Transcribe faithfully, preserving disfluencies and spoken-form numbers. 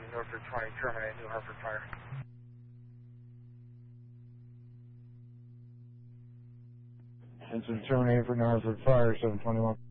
Norfolk twenty, terminate New Hartford Fire. Engine terminated for New Hartford Fire, seven twenty-one.